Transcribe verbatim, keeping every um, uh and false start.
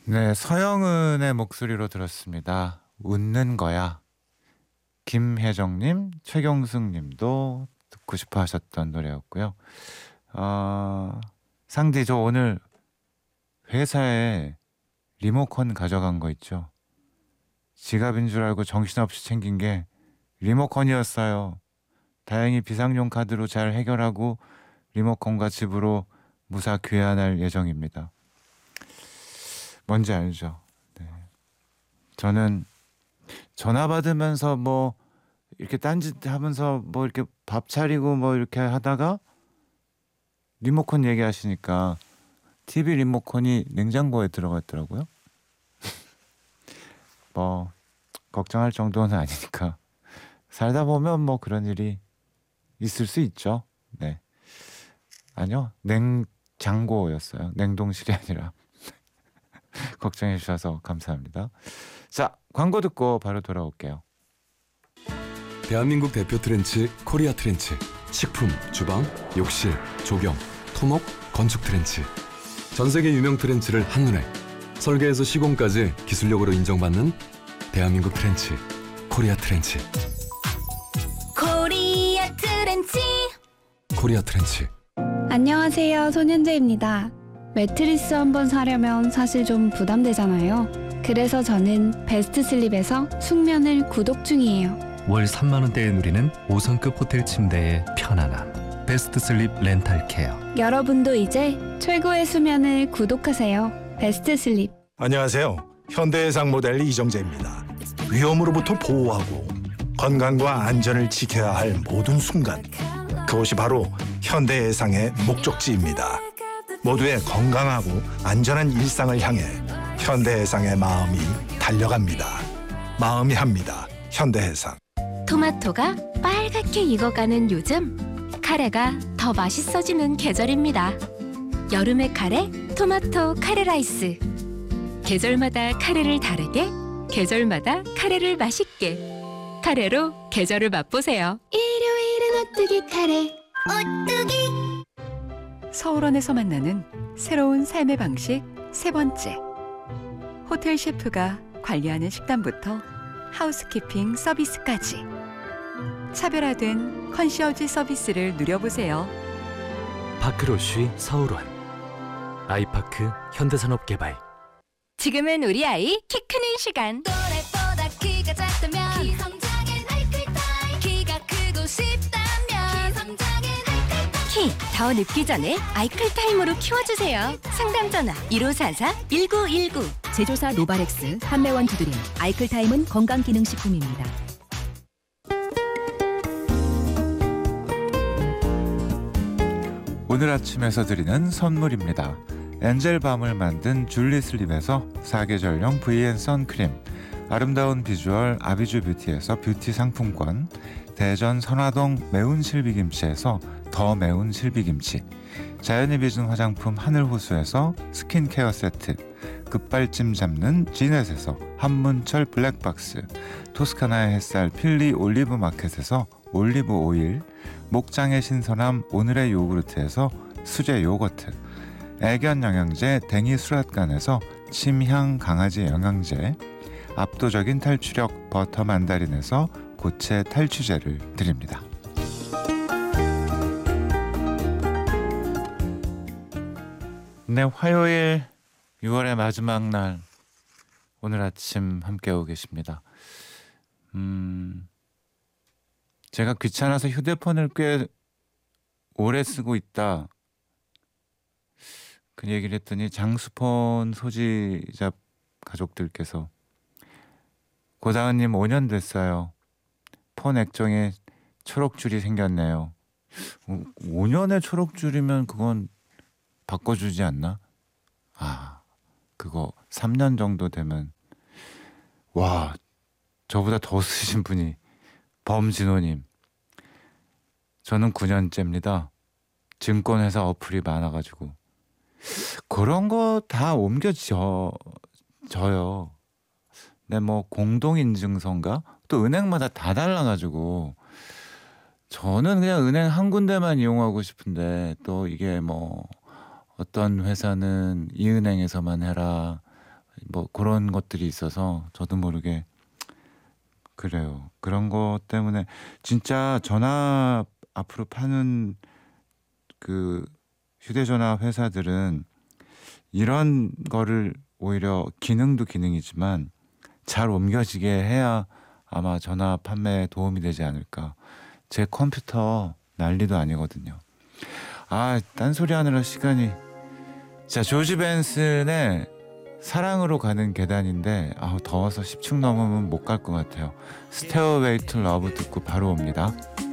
네, 서영은의 목소리로 들었습니다. 웃는 거야. 김혜정님, 최경숙님도 듣고 싶어 하셨던 노래였고요. 어, 상디, 저 오늘 회사에 리모컨 가져간 거 있죠? 지갑인 줄 알고 정신없이 챙긴 게 리모컨이었어요. 다행히 비상용 카드로 잘 해결하고 리모컨과 집으로 무사 귀환할 예정입니다. 뭔지 알죠? 네. 저는 전화 받으면서 뭐 이렇게 딴짓 하면서 뭐 이렇게 밥 차리고 뭐 이렇게 하다가 리모컨 얘기하시니까 티비 리모컨이 냉장고에 들어가 있더라고요. 뭐 걱정할 정도는 아니니까 살다 보면 뭐 그런 일이 있을 수 있죠. 네. 아니요, 냉장고였어요. 냉동실이 아니라. 걱정해 주셔서 감사합니다. 자, 광고 듣고 바로 돌아올게요. 대한민국 대표 트렌치 코리아 트렌치. 식품, 주방, 욕실, 조경, 토목, 건축 트렌치. 전 세계 유명 트렌치를 한눈에 설계에서 시공까지 기술력으로 인정받는 대한민국 트렌치 코리아 트렌치. 코리아 트렌치. 코리아 트렌치. 안녕하세요, 손현재입니다. 매트리스 한번 사려면 사실 좀 부담되잖아요. 그래서 저는 베스트 슬립에서 숙면을 구독 중이에요. 월 삼만 원대에 누리는 오 성급 호텔 침대의 편안함. 베스트 슬립 렌탈 케어. 여러분도 이제 최고의 수면을 구독하세요. 베스트 슬립. 안녕하세요. 현대해상 모델 이정재입니다. 위험으로부터 보호하고 건강과 안전을 지켜야 할 모든 순간, 그것이 바로 현대해상의 목적지입니다. 모두의 건강하고 안전한 일상을 향해 현대해상의 마음이 달려갑니다. 마음이 합니다. 현대해상. 토마토가 빨갛게 익어가는 요즘, 카레가 더 맛있어지는 계절입니다. 여름의 카레, 토마토 카레 라이스. 계절마다 카레를 다르게, 계절마다 카레를 맛있게. 카레로 계절을 맛보세요. 일요일은 오뚜기 카레. 오뚜기. 서울원에서 만나는 새로운 삶의 방식 세 번째. 호텔 셰프가 관리하는 식단부터 하우스키핑 서비스까지 차별화된 컨시어지 서비스를 누려보세요. 파크로쉬 서울원. 아이파크 현대산업개발. 지금은 우리 아이 키 크는 시간. 또래보다 키가 작다면 키 성장엔 아이클타임. 키가 크고 싶다면 키 성장엔 아이클타임. 키 더 늦기 전에 아이클타임으로 키워주세요. 상담 전화 일오사사 일구일구. 제조사 노바렉스, 판매원 두드림, 아이클타임은 건강기능식품입니다. 오늘 아침에서 드리는 선물입니다. 엔젤밤을 만든 줄리슬립에서 사계절용 브이앤 선크림, 아름다운 비주얼 아비주 뷰티에서 뷰티 상품권, 대전 선화동 매운 실비김치에서 더 매운 실비김치, 자연이 빚은 화장품 하늘호수에서 스킨케어 세트, 급발진 잡는 지넷에서 한문철 블랙박스, 토스카나의 햇살 필리 올리브 마켓에서 올리브 오일, 목장의 신선함 오늘의 요구르트에서 수제 요거트, 애견 영양제 댕이 수락관에서 침향 강아지 영양제, 압도적인 탈취력 버터 만다린에서 고체 탈취제를 드립니다. 네, 화요일 유월의 마지막 날, 오늘 아침 함께하고 계십니다. 음, 제가 귀찮아서 휴대폰을 꽤 오래 쓰고 있다, 그 얘기를 했더니 장수폰 소지자 가족들께서 고다은님 오 년 됐어요. 폰 액정에 초록줄이 생겼네요. 오 년의 초록줄이면 그건 바꿔주지 않나? 아, 그거 삼 년 정도 되면, 와, 저보다 더 쓰신 분이 범진호님. 저는 구 년째입니다. 증권회사 어플이 많아가지고 그런 거 다 옮겨져 져요. 근데 뭐 공동인증서인가? 또 은행마다 다 달라가지고 저는 그냥 은행 한 군데만 이용하고 싶은데, 또 이게 뭐 어떤 회사는 이 은행에서만 해라, 뭐 그런 것들이 있어서 저도 모르게 그래요. 그런 것 때문에 진짜 전화 앞으로 파는 그 휴대전화 회사들은 이런 거를 오히려 기능도 기능이지만 잘 옮겨지게 해야 아마 전화 판매에 도움이 되지 않을까. 제 컴퓨터 난리도 아니거든요. 아, 딴소리 하느라 시간이. 자, 조지 벤슨의 사랑으로 가는 계단인데 아우 더워서 십 층 넘으면 못 갈 것 같아요. 스테어웨이 투 러브 듣고 바로 옵니다.